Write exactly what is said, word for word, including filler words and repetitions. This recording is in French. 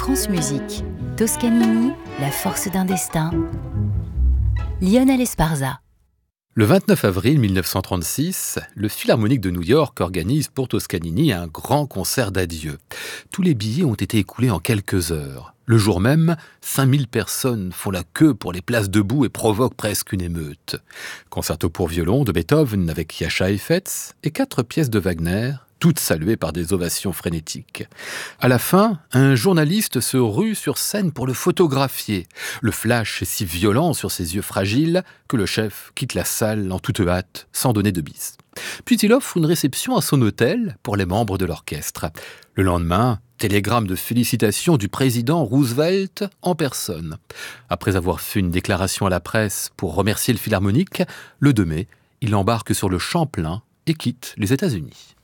France Musique, Toscanini, la force d'un destin. Lionel Esparza. Le vingt-neuf avril mille neuf cent trente-six, le Philharmonique de New York organise pour Toscanini un grand concert d'adieu. Tous les billets ont été écoulés en quelques heures. Le jour même, cinq mille personnes font la queue pour les places debout et provoquent presque une émeute. Concerto pour violon de Beethoven avec Jascha Heifetz et quatre pièces de Wagner, toutes saluées par des ovations frénétiques. À la fin, un journaliste se rue sur scène pour le photographier. Le flash est si violent sur ses yeux fragiles que le chef quitte la salle en toute hâte, sans donner de bis. Puis il offre une réception à son hôtel pour les membres de l'orchestre. Le lendemain, télégramme de félicitations du président Roosevelt en personne. Après avoir fait une déclaration à la presse pour remercier le Philharmonique, le deux mai, il embarque sur le Champlain et quitte les États-Unis.